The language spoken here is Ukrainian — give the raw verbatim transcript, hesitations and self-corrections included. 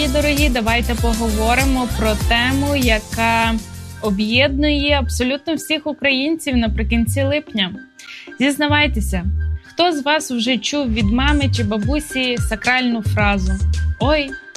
мої дорогі, давайте поговоримо про тему, яка об'єднує абсолютно всіх українців наприкінці липня. Зізнавайтеся, хто з вас вже чув від мами чи бабусі сакральну фразу «Ой,